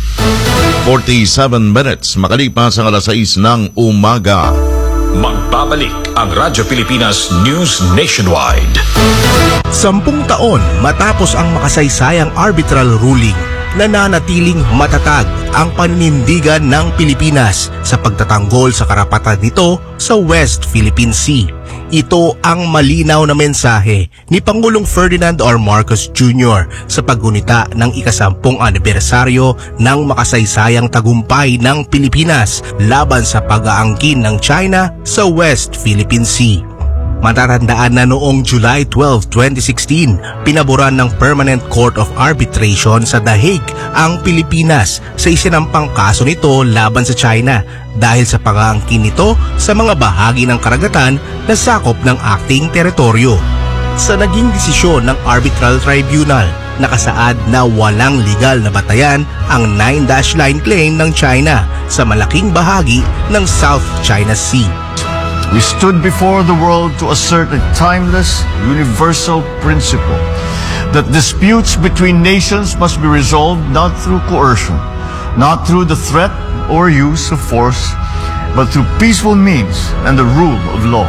forty-seven minutes, makalipas ang alas sais ng umaga. Magbabalik ang Radyo Pilipinas News Nationwide. Sampung taon matapos ang makasaysayang arbitral ruling, nananatiling matatag ang paninindigan ng Pilipinas sa pagtatanggol sa karapatan nito sa West Philippine Sea. Ito ang malinaw na mensahe ni Pangulong Ferdinand R. Marcos Junior sa paggunita ng ikasampung anibersaryo ng makasaysayang tagumpay ng Pilipinas laban sa pag-aangkin ng China sa West Philippine Sea. Matatandaan na noong July twelfth, twenty sixteen, pinaboran ng Permanent Court of Arbitration sa The Hague ang Pilipinas sa isinampang kaso nito laban sa China dahil sa pag-aangkin nito sa mga bahagi ng karagatan na sakop ng ating teritoryo. Sa naging desisyon ng Arbitral Tribunal, nakasaad na walang legal na batayan ang nine dash line claim ng China sa malaking bahagi ng South China Sea. We stood before the world to assert a timeless, universal principle that disputes between nations must be resolved not through coercion, not through the threat or use of force, but through peaceful means and the rule of law.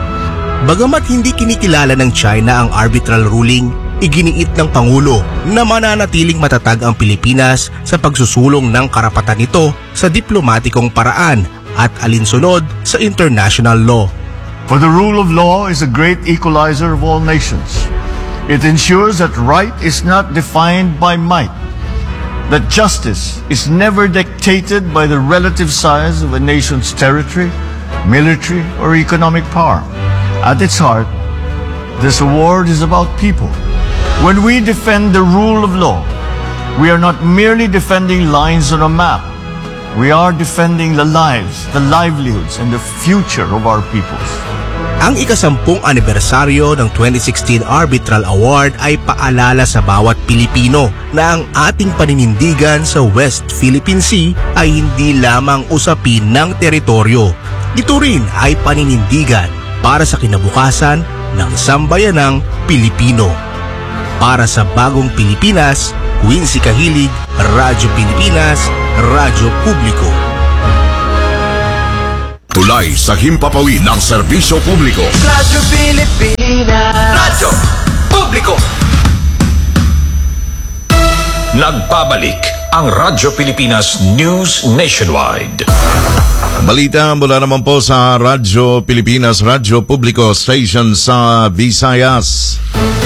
Bagamat hindi kinikilala ng China ang arbitral ruling, iginiit ng Pangulo na mananatiling matatag ang Pilipinas sa pagsusulong ng karapatan nito sa diplomatikong paraan at alinsunod sa international law. For the rule of law is a great equalizer of all nations. It ensures that right is not defined by might, that justice is never dictated by the relative size of a nation's territory, military, or economic power. At its heart, this award is about people. When we defend the rule of law, we are not merely defending lines on a map. We are defending the lives, the livelihoods, and the future of our peoples. Ang ikasampung anibersaryo ng twenty sixteen Arbitral Award ay paalala sa bawat Pilipino na ang ating paninindigan sa West Philippine Sea ay hindi lamang usapin ng teritoryo. Ito rin ay paninindigan para sa kinabukasan ng sambayanang Pilipino. Para sa bagong Pilipinas, Quincy Kahilig, Radyo Pilipinas, Radyo Publiko. Tulay sa himpapawid ng serbisyo publiko. Radyo Pilipinas. Radyo Publiko. Nagbabalik ang Radyo Pilipinas News Nationwide. Balita mula naman po sa Radyo Pilipinas, Radyo Publiko Station sa Visayas.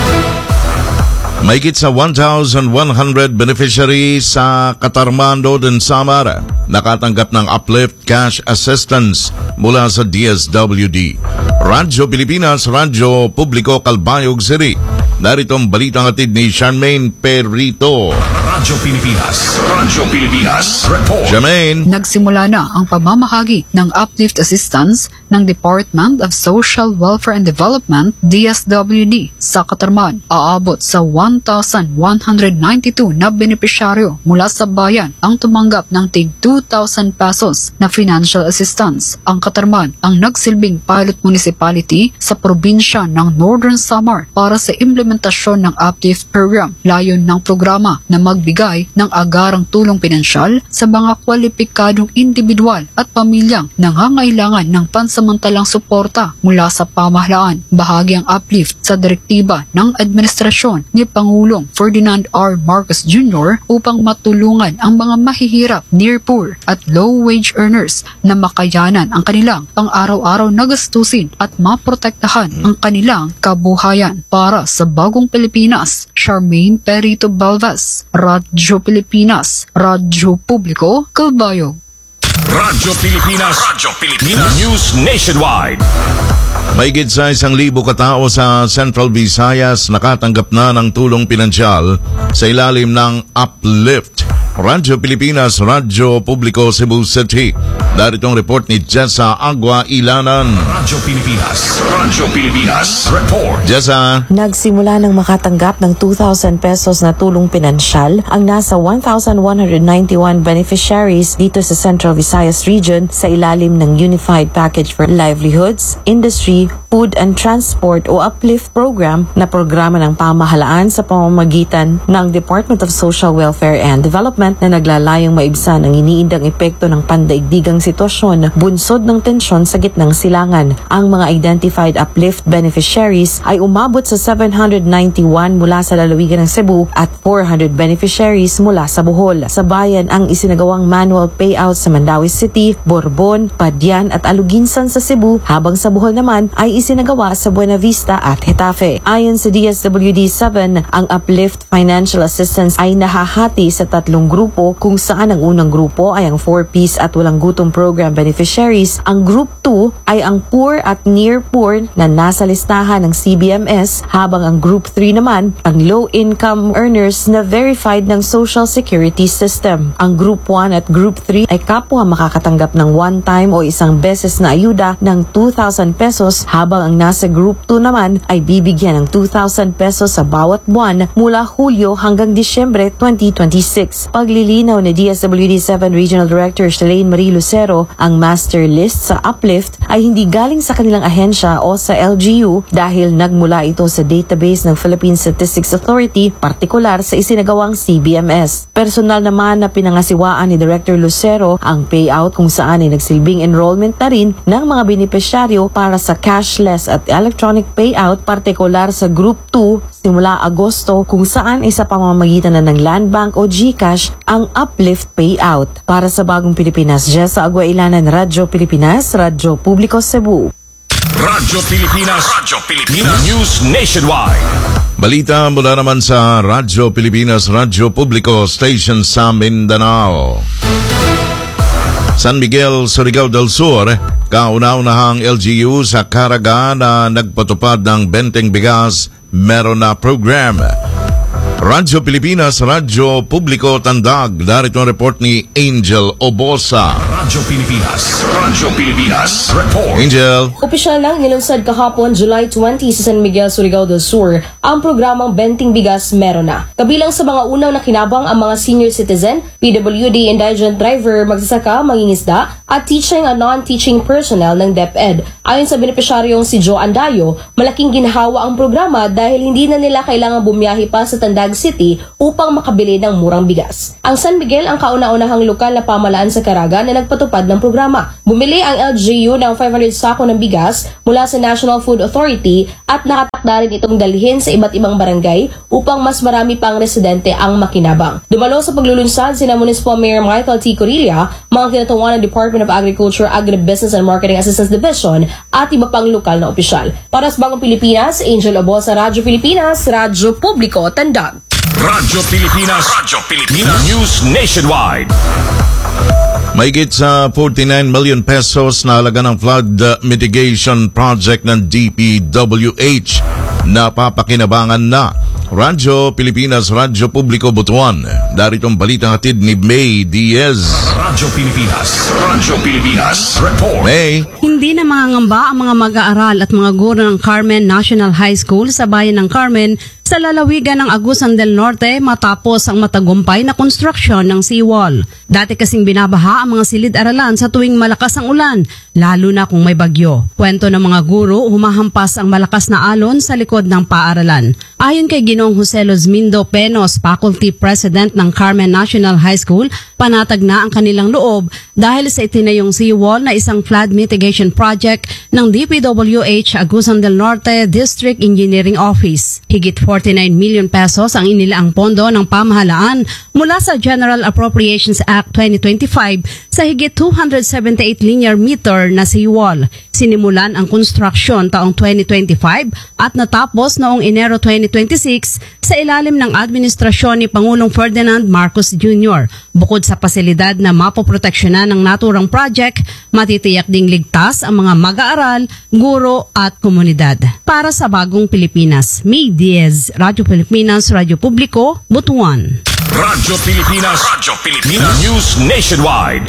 Mahigit sa one thousand one hundred beneficiaries sa Katarman Road and Samar nakatanggap ng uplift cash assistance mula sa D S W D. Radyo Pilipinas, Radyo Publiko, Calbayog City. Narito ang balitang atid ni Charmaine Perito. Radyo Pilipinas, Radyo Pilipinas, report. Charmaine. Nagsimula na ang pamamahagi ng uplift assistance ng Department of Social Welfare and Development, D S W D, sa Katarman. Aabot sa one thousand one hundred ninety-two na benepisyaryo mula sa bayan ang tumanggap ng tig two thousand pesos na financial assistance. Ang Katarman ang nagsilbing pilot municipality sa probinsya ng Northern Samar para sa implementasyon ng uplift program. Layon ng programa na magbigay ng agarang tulong pinansyal sa mga kwalipikadong individual at pamilyang nangangailangan ng pansamantalang suporta mula sa pamahalaan. Bahagi ang uplift sa direktiba ng administrasyon ni Pangulong Ferdinand R. Marcos Junior upang matulungan ang mga mahihirap, near poor at low-wage earners na makayanan ang kanilang pang-araw-araw na gastusin at maprotektahan ang kanilang kabuhayan. Para sa Bagong Pilipinas, Charmaine Perito Balvas, Radyo Pilipinas, Radyo Publiko, Calbayog. Radyo Pilipinas, Radyo Pilipinas News Nationwide. Mahigit sa isang libo katao sa Central Visayas nakatanggap na ng tulong pinansyal sa ilalim ng Uplift. Radyo Pilipinas, Radyo Publiko, Cebu City. Narito ang report ni Jessa Agua Ilanan. Radyo Pilipinas, Radyo Pilipinas, report. Jessa. Nagsimula ng makatanggap ng two thousand pesos na tulong pinansyal ang nasa one thousand one hundred ninety-one beneficiaries dito sa Central Visayas Region sa ilalim ng Unified Package for Livelihoods, Industry, Food and Transport o Uplift Program na programa ng pamahalaan sa pamamagitan ng Department of Social Welfare and Development na naglalayong maibsan ang iniindang epekto ng pandaigdigang sitwasyon bunsod ng tensyon sa gitnang silangan. Ang mga identified uplift beneficiaries ay umabot sa seven hundred ninety-one mula sa lalawigan ng Cebu at four hundred beneficiaries mula sa Bohol. Sa bayan ang isinagawang manual payout sa Mandaue City, Borbon, Padian at Aluginsan sa Cebu, habang sa Bohol naman ay isinagawa sa Buena Vista at Getafe. Ayon sa D S W D seven, ang uplift financial assistance ay nahahati sa tatlong grupo grupo kung saan ang unang grupo ay ang four-piece at walang gutom program beneficiaries. Ang group two ay ang poor at near poor na nasa listahan ng C B M S, habang ang group three naman ang low-income earners na verified ng Social Security System. Ang group one at group three ay kapwa makakatanggap ng one-time o isang beses na ayuda ng two thousand pesos, habang ang nasa group two naman ay bibigyan ng two thousand pesos sa bawat buwan mula Hulyo hanggang Disyembre twenty twenty-six. Paglilinaw ni D S W D seven Regional Director Shalane Marie Lucero, ang master list sa Uplift ay hindi galing sa kanilang ahensya o sa L G U dahil nagmula ito sa database ng Philippine Statistics Authority, partikular sa isinagawang C B M S. Personal naman na pinangasiwaan ni Director Lucero ang payout kung saan ay nagsilbing enrollment na rin ng mga benepisyaryo para sa cashless at electronic payout, partikular sa Group two simula Agosto, kung saan ay sa pamamagitan na ng Land Bank o GCash ang Uplift payout. Para sa Bagong Pilipinas, Jessa Agua Ilanan, Radyo Pilipinas, Radyo Publiko, Cebu. Radyo Pilipinas, Radyo Pilipinas News Nationwide. Balita mula naman sa Radyo Pilipinas, Radyo Publiko Station sa Mindanao. San Miguel, Surigao del Sur, kauna-unahang L G U sa Caraga na nagpatupad ng Benteng Bigas meron na program. Radyo Pilipinas, Radyo Publiko Tandag. Darito ang report ni Angel Obosa. Radyo Pilipinas, Radyo Pilipinas, report. Angel. Opisyal lang nilunsad kahapon July twentieth sa San Miguel, Surigao del Sur ang programang Benting Bigas Meron Na. Kabilang sa mga unang nakinabang ang mga senior citizen, P W D indigent driver, magsasaka, mangingisda at teaching and non-teaching personnel ng DepEd. Ayon sa benepisyaryong si Joe Andayo, malaking ginhawa ang programa dahil hindi na nila kailangang bumiyahe pa sa Tandag City upang makabili ng murang bigas. Ang San Miguel ang kauna-unahang lokal na pamalaan sa Caraga na nagpatupad ng programa. Bumili ang L G U ng five hundred sako ng bigas mula sa National Food Authority at nakatakda rin itong dalhin sa iba't ibang barangay upang mas marami pang residente ang makinabang. Dumalo sa paglulunsad sina Municipal Mayor Michael T. Corilla, mga kinatuwa ng Department of Agriculture, Agribusiness and Marketing Assistance Division at iba pang lokal na opisyal. Para sa Bagong Pilipinas, Angel Obosa, Radyo Pilipinas, Radyo Publiko Tandag. Radyo Pilipinas, Radyo Pilipinas, News Nationwide. Mahigit sa forty-nine million pesos na halaga ng flood mitigation project ng D P W H napapakinabangan na. Radyo Pilipinas, Radyo Publiko Butuan. Daritong balitang hatid ni May Diaz. Radyo Pilipinas, Radyo Pilipinas, report. May. Hindi na mangangamba ang mga mag-aaral at mga guro ng Carmen National High School sa bayan ng Carmen sa lalawigan ng Agusan del Norte matapos ang matagumpay na konstruksyon ng seawall. Dati kasing binabaha ang mga silid-aralan sa tuwing malakas ang ulan, lalo na kung may bagyo. Kwento ng mga guro, humahampas ang malakas na alon sa likod ng paaralan. Ayon kay Ginoong Jose Lozmindo Penos, Faculty President ng Carmen National High School, panatag na ang kanilang loob dahil sa itinayong seawall na isang flood mitigation project ng D P W H Agusan del Norte District Engineering Office. Higit forty-nine million pesos ang inilaang pondo ng pamahalaan mula sa General Appropriations Act twenty twenty-five sa higit two hundred seventy-eight linear meter na seawall. Sinimulan ang construction taong twenty twenty-five at natapos noong Enero twenty twenty-six sa ilalim ng administrasyon ni Pangulong Ferdinand Marcos Junior Bukod sa pasilidad na mapoproteksyonan ng naturang project, matitiyak ding ligtas ang mga mag-aaral, guro at komunidad. Para sa Bagong Pilipinas, May Diaz, Radyo Pilipinas, Radyo Publiko, Butuan. Radyo Pilipinas, Radyo Pilipinas, News Nationwide.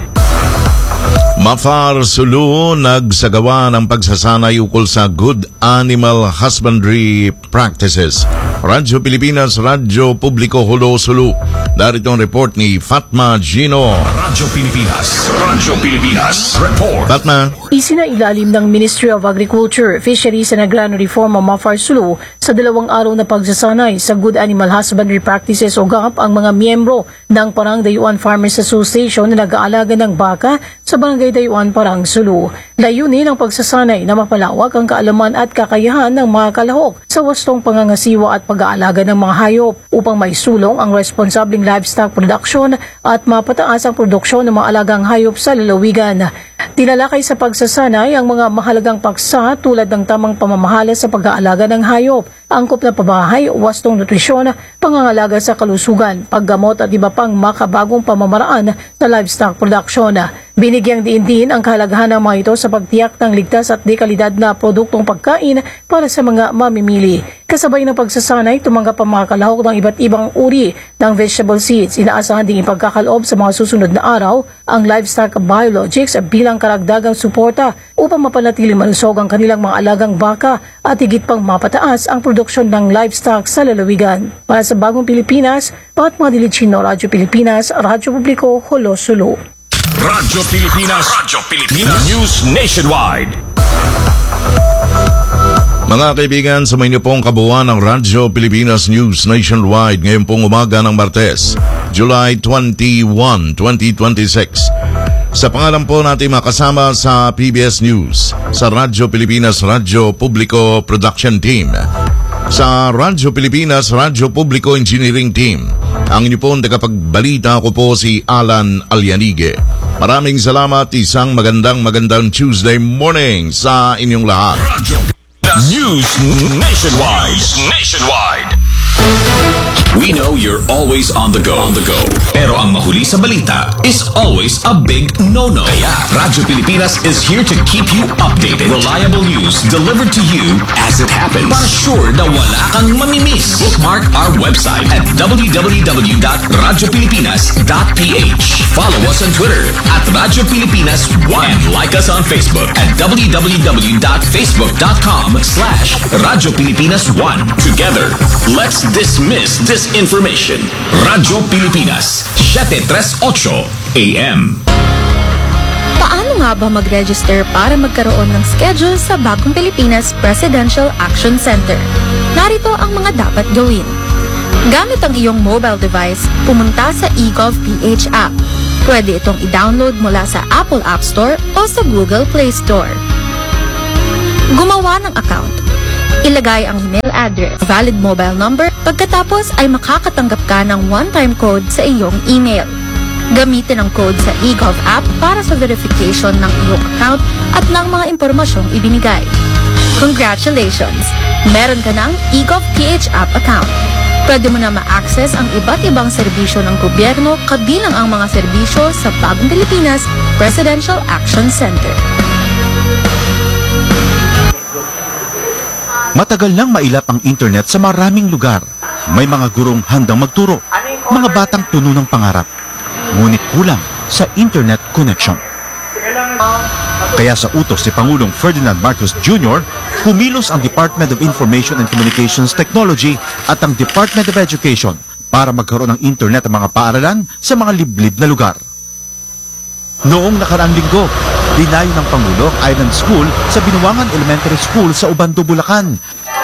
Mafar Sulu nagsagawa ng pagsasanay ukol sa good animal husbandry practices. Radyo Pilipinas, Radyo Publiko, Hulo Sulu. Darito ang report ni Fatma Gino. Radyo Pilipinas, Radyo Pilipinas, report. Fatma. Isinailalim ng Ministry of Agriculture, Fisheries and Agrarian Reform o Mafar Sulu sa dalawang araw na pagsasanay sa good animal husbandry practices o G A P ang mga miyembro ng Parang Dayuan Farmers Association na nag-aalaga ng baka sa Barangay Dayuan, Parang Sulu. Layunin ang pagsasanay na mapalawak ang kaalaman at kakayahan ng mga kalahok sa wastong pangangasiwa at pag-aalaga ng mga hayop upang maisulong ang responsableng livestock production at mapataas ang produksyon ng mga alagang hayop sa lalawigan. Tinalakay sa pagsasanay ang mga mahalagang paksa tulad ng tamang pamamahala sa pag-aalaga ng hayop, angkop na pabahay, wastong nutrisyon, pangangalaga sa kalusugan, paggamot at iba pang makabagong pamamaraan sa livestock production. Binigyang diin din ang kahalagahan ng mga ito sa pagtiyak ng ligtas at dekalidad na produktong pagkain para sa mga mamimili. Kasabay ng pagsasanay, tumanggap ang mga kalahok ng iba't ibang uri ng vegetable seeds. Inaasahan ding ipagkakaloob sa mga susunod na araw ang livestock biologics bilang karagdagang suporta upang mapanatili malusog ang kanilang mga alagang baka at higit pang mapataas ang produksyon ng livestock sa lalawigan. Para sa Bagong Pilipinas, Fatma Dilicino, Radyo Pilipinas, Radyo Publiko, Hulo Sulu. Radyo Pilipinas, Radyo Pilipinas, News Nationwide. Mga kaibigan, sa inyo pong kabuuan ng Radyo Pilipinas News Nationwide ngayon pong umaga ng Martes, July twenty-first, twenty twenty-six. Sa pangalan po natin makasama sa P B S News, sa Radyo Pilipinas, Radyo Publiko Production Team, sa Radyo Pilipinas, Radyo Publiko Engineering Team. Ang inyo pong tagapagbalita ko po si Alan Alyanige. Maraming salamat, isang magandang magandang Tuesday morning sa inyong lahat. News Nationwide. News Nationwide. We know you're always on the go. On the go. Pero ang mahuli sa balita is always a big no-no. Kaya Radyo Pilipinas is here to keep you updated. Reliable news delivered to you as it happens. Para sure na wala kang mamimiss. Bookmark our website at w w w dot radyo pilipinas dot p h. Follow us on Twitter at Radyo Pilipinas one. And like us on Facebook at w w w dot facebook dot com slash Radyo Pilipinas one. Together, let's dismiss disinformation. Radyo Pilipinas, seven thirty-eight A M. Paano nga ba mag-register para magkaroon ng schedule sa Bagong Pilipinas Presidential Action Center? Narito ang mga dapat gawin. Gamit ang iyong mobile device, pumunta sa eGovPH app. Pwede itong i-download mula sa Apple App Store o sa Google Play Store. Gumawa ng account. Ilagay ang email address, valid mobile number, pagkatapos ay makakatanggap ka ng one-time code sa iyong email. Gamitin ang code sa eGov app para sa verification ng iyong account at ng mga impormasyong ibinigay. Congratulations! Meron ka ng eGovPH app account. Pwede mo na ma-access ang iba't ibang serbisyo ng gobyerno kabilang ang mga serbisyo sa Bagong Pilipinas Presidential Action Center. Matagal nang mailap ang internet sa maraming lugar. May mga gurong handang magturo, mga batang puno ng pangarap. Ngunit kulang sa internet connection. Kaya sa utos si Pangulong Ferdinand Marcos Junior, kumilos ang Department of Information and Communications Technology at ang Department of Education para magkaroon ng internet ang mga paaralan sa mga liblib na lugar. Noong nakaraang linggo, dinayo ng Pangulo ang Island School sa Binuangan Elementary School sa Ubando, Bulacan.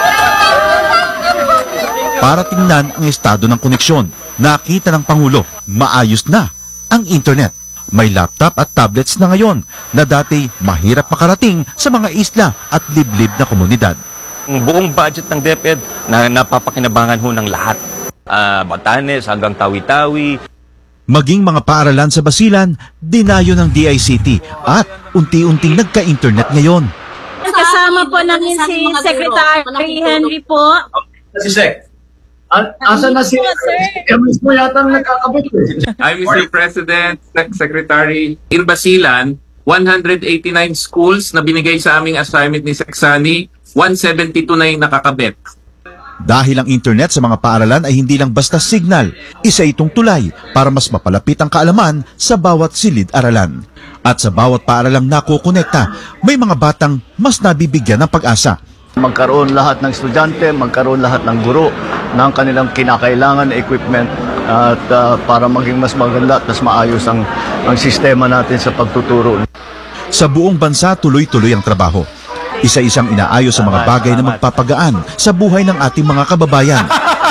Para tingnan ang estado ng koneksyon, nakita ng Pangulo, maayos na ang internet. May laptop at tablets na ngayon na dati mahirap makarating sa mga isla at liblib na komunidad. Ang buong budget ng DepEd na napapakinabangan ho ng lahat. Uh, Batanes hanggang Tawi-Tawi. Maging mga paaralan sa Basilan, dinayo ng D I C T at unti-unting nagka-internet ngayon. Kasama po namin si Secretary Henry po. Si Sec. Asa na si Emis mo yata ang nagkakabit eh. I'm Mister President, Sec Secretary. In Basilan, one hundred eighty-nine schools na binigay sa aming assignment ni Sec Sani, one seventy-two na yung nakakabit. Dahil ang internet sa mga paaralan ay hindi lang basta signal, isa itong tulay para mas mapalapit ang kaalaman sa bawat silid-aralan. At sa bawat paaralang nakukonekta, may mga batang mas nabibigyan ng pag-asa. Magkaroon lahat ng estudyante, magkaroon lahat ng guro ng kanilang kinakailangan na equipment at uh, para maging mas maganda at mas maayos ang, ang sistema natin sa pagtuturo. Sa buong bansa, tuloy-tuloy ang trabaho. Isa-isang inaayos sa mga bagay na magpapagaan sa buhay ng ating mga kababayan.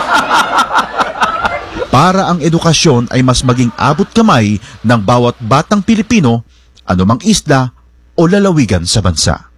Para ang edukasyon ay mas maging abot kamay ng bawat batang Pilipino, anumang isla o lalawigan sa bansa.